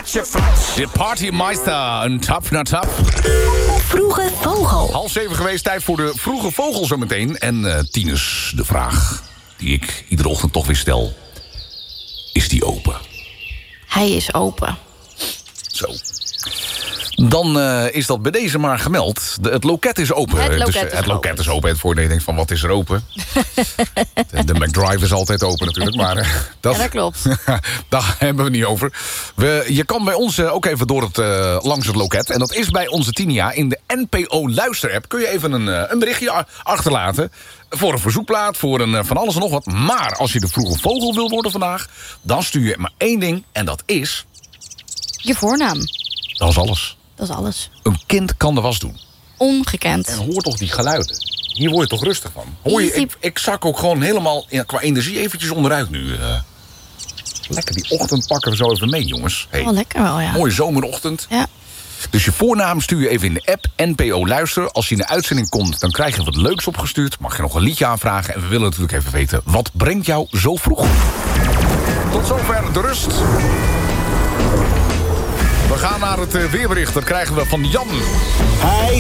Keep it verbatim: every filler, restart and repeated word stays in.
flatsje, flats. De Partymeister, een tap na tap. Vroege Vogel. Half zeven geweest, tijd voor de Vroege Vogel zometeen. En uh, Tinus, de vraag die ik iedere ochtend toch weer stel. Is die open? Hij is open. Zo. Dan uh, is dat bij deze maar gemeld. De, het loket is open. Het loket, dus, is, het loket open. is open. Het voordeel denkt van, wat is er open? de, de McDrive is altijd open natuurlijk. Maar uh, dat, Ja, dat klopt. daar hebben we niet over. We, je kan bij ons uh, ook even door het, uh, langs het loket. En dat is bij onze Tinia. In de N P O Luisterapp kun je even een, uh, een berichtje achterlaten. Voor een verzoekplaat, voor een uh, van alles en nog wat. Maar als je de Vroege Vogel wil worden vandaag, dan stuur je maar één ding. En dat is... Je voornaam. Dat is alles. Dat is alles. Een kind kan de was doen. Ongekend. En hoor toch die geluiden. Hier word je toch rustig van. Hoor je, ik, ik zak ook gewoon helemaal ja, qua energie eventjes onderuit nu. Uh, lekker, die ochtend pakken we zo even mee, jongens. Hey, Oh, lekker wel, ja. mooie zomerochtend. Ja. Dus je voornaam stuur je even in de app N P O Luister. Als je in de uitzending komt, dan krijg je wat leuks opgestuurd. Mag je nog een liedje aanvragen. En we willen natuurlijk even weten, wat brengt jou zo vroeg? Tot zover de rust. We gaan naar het weerbericht. Dat krijgen we van Jan. Hij